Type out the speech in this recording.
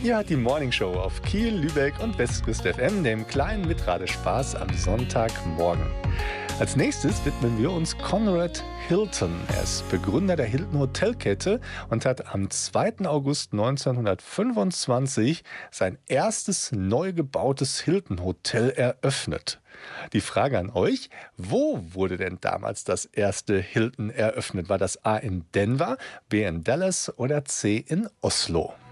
Ihr hört die Morning Show auf Kiel, Lübeck und Westküste FM, dem kleinen Mitradespaß am Sonntagmorgen. Als nächstes widmen wir uns Conrad Hilton. Er ist Begründer der Hilton Hotelkette und hat am 2. August 1925 sein erstes neu gebautes Hilton Hotel eröffnet. Die Frage an euch: Wo wurde denn damals das erste Hilton eröffnet? War das A in Denver, B in Dallas oder C in Oslo?